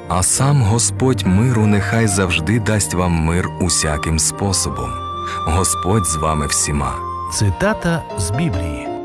А сам Господь миру нехай завжди дасть вам мир усяким способом. Господь з вами всіма. Цитата з Біблії.